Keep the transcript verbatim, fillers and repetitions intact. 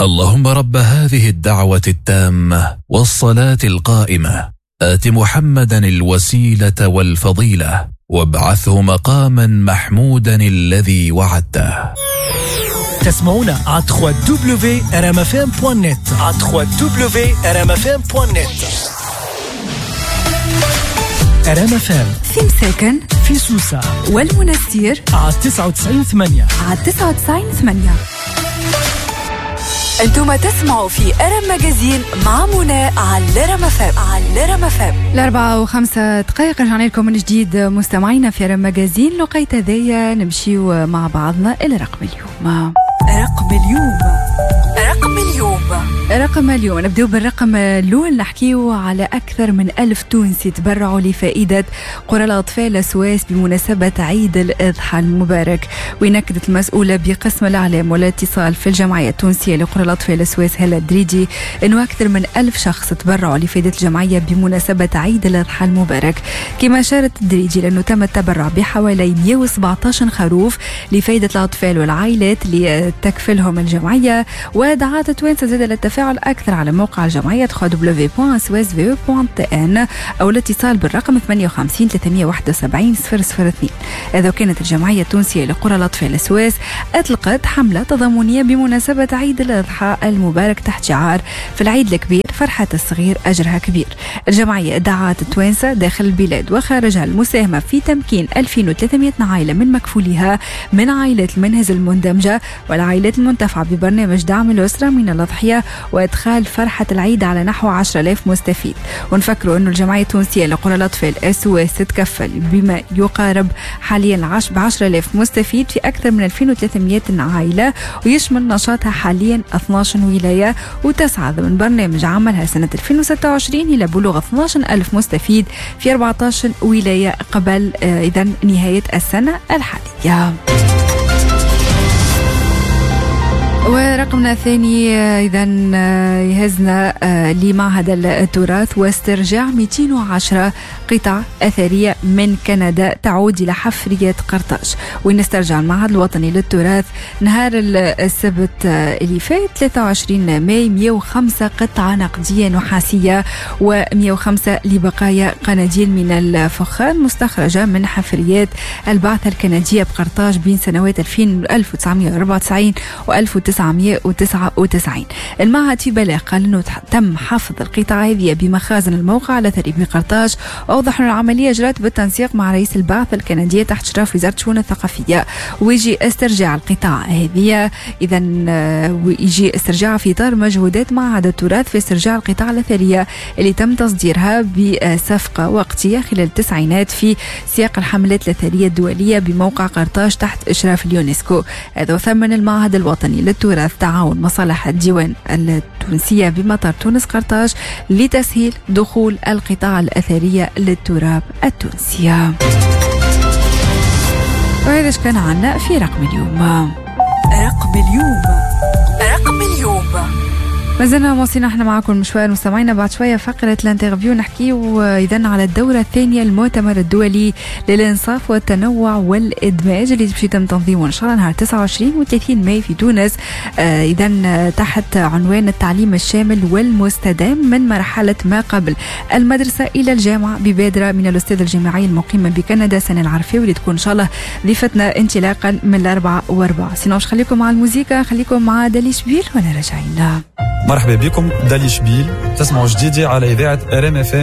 اللهم رب هذه الدعوة التامة والصلاة القائمة آت محمدا الوسيلة والفضيلة وابعثه مقاما محمودا الذي وعدته. تسمعونا على دبليو دبليو دبليو دوت ار ام اف ام دوت نت على دبليو دبليو دبليو دوت ار ام اف ام دوت نت. ار ام اف ام في مساكن في سوسة والمنستير على تسعة وتسعين ثمانية على تسعة وتسعين ثمانية. انتم تسمعوا في ارم ماجازين مع منى على ارم اف ام على ارم اف ام. الأربعة وخمسة دقائق رجعنا لكم من جديد مستمعينا في ارم ماجازين. لقيت هذايا نمشيو مع بعضنا الى رقم اليوم. رقم اليوم رقم اليوم رقم اليوم نبدأ بالرقم الأول. نحكيو على أكثر من ألف تونسي تبرعوا لفائدة قرى الأطفال سواس بمناسبة عيد الأضحى المبارك. وينكدت المسؤولة بقسم الإعلام والاتصال في الجمعية التونسية لقرى الأطفال سواس هلا الدريجي أنه أكثر من ألف شخص تبرعوا لفائدة الجمعية بمناسبة عيد الأضحى المبارك. كما أشارت الدريجي لأنه تم التبرع بحوالي مئة وسبعة عشر خروف لفائدة الأطفال والعائلات اللي تكفلهم الجمعية. ودعات توانسة زاد للتفاعل أكثر على موقع الجمعية دبليو دبليو دبليو دوت سواس في او دوت ان أو الاتصال بالرقم ثمانية وخمسين ثلاثمئة وواحد وسبعين صفر صفر اثنين. إذا كانت الجمعية التونسية لقرى الأطفال سواس أطلقت حملة تضامنية بمناسبة عيد الأضحى المبارك تحت شعار في العيد الكبير فرحة الصغير أجرها كبير. الجمعية دعات التوانسة داخل البلاد وخارجها المساهمة في تمكين ألفين وثلاثمئة عائلة من مكفوليها من عائلات المنهز المندمجة والعائلات المنتفعة ببرنامج دعم الأسرة من الأضحية وإدخال فرحة العيد على نحو عشرة آلاف مستفيد. ونفكروا أنه الجمعية التونسية لقرى الأطفال اس او اس تتكفل بما يقارب حاليا ب عشرة آلاف مستفيد في أكثر من ألفين وثلاثمئة عائلة ويشمل نشاطها حاليا اثنتي عشرة ولاية وتسعى ضمن برنامج عملها سنة ألفين وستة وعشرين إلى بلوغ اثني عشر ألف مستفيد في أربعة عشر ولاية قبل إذن نهاية السنة الحالية. ورقمنا الثاني إذا يهزنا لمعهد التراث واسترجاع مئتين وعشرة قطع أثرية من كندا تعود إلى حفرية قرطاج. وين استرجع المعهد الوطني للتراث نهار السبت اللي فات ثلاثة وعشرين ماي مئة وخمسة قطعة نقدية نحاسية ومئة وخمسة لبقايا قناديل من الفخار مستخرجة من حفريات البعثة الكندية بقرطاج بين سنوات ألف وتسعمئة وأربعة وتسعين و ألف وتسعمئة وتسعة وتسعين. المعهد في بلاغ قال أنه تم حفظ القطع هذه بمخازن الموقع الأثري بقرطاج. أوضح أن العملية جرت بالتنسيق مع رئيس البعثة الكندية تحت إشراف وزارة الشؤون الثقافية. ويجي استرجاع القطع هذه إذا ويجي استرجاعها في إطار مجهودات معهد التراث في استرجاع القطع الأثرية اللي تم تصديرها بصفقة وقتية خلال التسعينات في سياق الحملات الأثرية الدولية بموقع قرطاج تحت إشراف اليونسكو. هذا ثمن المعهد الوطني للتراث تعاون مصالح الديوان التونسية بمطار تونس قرطاج لتسهيل دخول القطاع الأثرية للتراب التونسية. وهذا كان عنا في رقم اليوم. رقم اليوم رقم اليوم ما زلنا موصلين احنا معكم مشوار مستمعينا. بعد شويه فقره الانترفيو نحكيو اذا على الدوره الثانيه المؤتمر الدولي للانصاف والتنوع والادماج اللي باش يتم تنظيمه ان شاء الله نهار تسعة وعشرين وثلاثين ماي في تونس. آه اذا تحت عنوان التعليم الشامل والمستدام من مرحله ما قبل المدرسه الى الجامعه ببادره من الاستاذه الجامعيه المقيمه بكندا سنة العرفي واللي تكون ان شاء الله ضيفتنا انطلاقا من الاربعاء واربعة. سينو مش خليكم مع الموسيقى خليكم مع دالي شبيل وانا راجعين. مرحبا بكم دالي شبيل تسمعوا جديدي على إذاعة ار ام اف ام